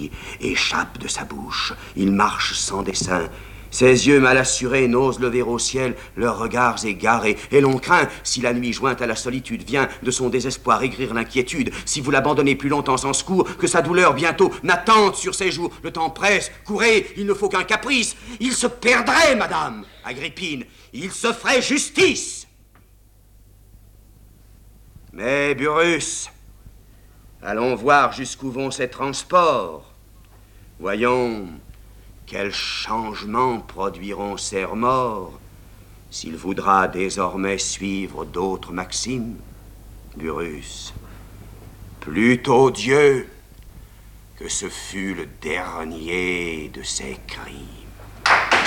cris échappent de sa bouche. Il marche sans dessein. Ses yeux mal assurés n'osent lever au ciel leurs regards égarés. Et l'on craint, si la nuit jointe à la solitude vient de son désespoir aigrir l'inquiétude, si vous l'abandonnez plus longtemps sans secours, que sa douleur bientôt n'attende sur ses jours. Le temps presse, courez, il ne faut qu'un caprice. Il se perdrait, madame Agrippine, il se ferait justice. Mais Burrus, allons voir jusqu'où vont ces transports. Voyons quels changements produiront ces remords s'il voudra désormais suivre d'autres maximes. Burrus, plutôt Dieu que ce fut le dernier de ses crimes.